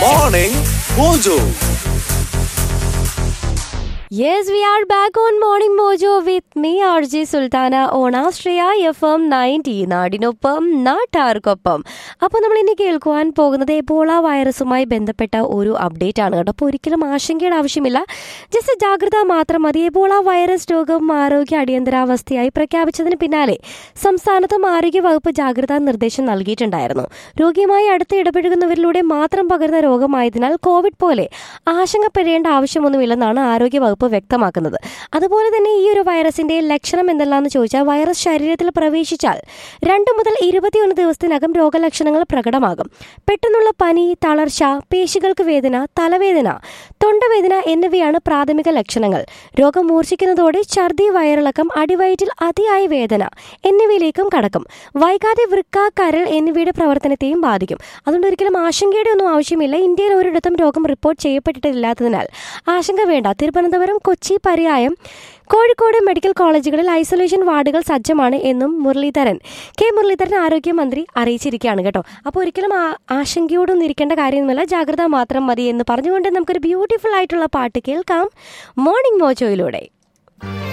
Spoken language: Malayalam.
Morning Mojo. Yes, we are back on Morning Mojo with me, RJ Sultana, on Austria FM 90. നാടിനൊപ്പം നാട്ടാർക്കൊപ്പം. അപ്പോൾ നമ്മൾ ഇനി കേൾക്കുവാൻ പോകുന്നത് എബോള വൈറസുമായി ബന്ധപ്പെട്ട ഒരു അപ്ഡേറ്റ് ആണ് കേട്ടോ. അപ്പോൾ ഒരിക്കലും ആശങ്കയുടെ ആവശ്യമില്ല, ജസ്റ്റ് ജാഗ്രത മാത്രം മതി. എബോള വൈറസ് രോഗം ആരോഗ്യ അടിയന്തരാവസ്ഥയായി പ്രഖ്യാപിച്ചതിന് പിന്നാലെ സംസ്ഥാനത്തും ആരോഗ്യ വകുപ്പ് ജാഗ്രതാ നിർദ്ദേശം നൽകിയിട്ടുണ്ടായിരുന്നു. രോഗിയുമായി അടുത്ത് ഇടപഴകുന്നവരിലൂടെ മാത്രം പകരുന്ന രോഗമായതിനാൽ കോവിഡ് പോലെ ആശങ്കപ്പെടേണ്ട ആവശ്യമൊന്നുമില്ലെന്നാണ് ആരോഗ്യ വകുപ്പ് വ്യക്തമാക്കുന്നത്. അതുപോലെ തന്നെ ഈ ഒരു വൈറസിന്റെ ലക്ഷണം എന്തെല്ലാമെന്ന് ചോദിച്ചാൽ, വൈറസ് ശരീരത്തിൽ പ്രവേശിച്ചാൽ 2 മുതൽ 21 ദിവസത്തിനകം രോഗലക്ഷണങ്ങൾ പ്രകടമാകും. പെട്ടെന്നുള്ള പനി, തളർച്ച, പേശികൾക്ക് വേദന, തലവേദന, തൊണ്ടവേദന എന്നിവയാണ് പ്രാഥമിക ലക്ഷണങ്ങൾ. രോഗം മൂർച്ഛിക്കുന്നതോടെ ഛർദി, വയറിളക്കം, അടിവയറ്റിൽ അതിയായ വേദന എന്നിവയിലേക്കും കടക്കും. വൈകാതെ വൃക്ക, കരൾ എന്നിവയുടെ പ്രവർത്തനത്തെയും ബാധിക്കും. അതുകൊണ്ട് ഒരിക്കലും ആശങ്കയുടെ ഒന്നും ആവശ്യമില്ല. ഇന്ത്യയിൽ ഒരിടത്തും രോഗം റിപ്പോർട്ട് ചെയ്യപ്പെട്ടിട്ടില്ലാത്തതിനാൽ ആശങ്ക വേണ്ട. തിരുവനന്തപുരം, കൊച്ചി, പരിയാരം, കോഴിക്കോട് മെഡിക്കൽ കോളേജുകളിൽ ഐസൊലേഷൻ വാർഡുകൾ സജ്ജമാണ് എന്നും കെ മുരളീധരൻ ആരോഗ്യമന്ത്രി അറിയിച്ചിരിക്കുകയാണ് കേട്ടോ. അപ്പോൾ ഒരിക്കലും ആശങ്കയോടൊന്നും ഇരിക്കേണ്ട കാര്യമൊന്നുമില്ല, ജാഗ്രത മാത്രം മതി എന്ന് പറഞ്ഞുകൊണ്ട് നമുക്കൊരു ബ്യൂട്ടിഫുൾ ആയിട്ടുള്ള പാട്ട് കേൾക്കാം മോർണിംഗ് മോജോയിലൂടെ.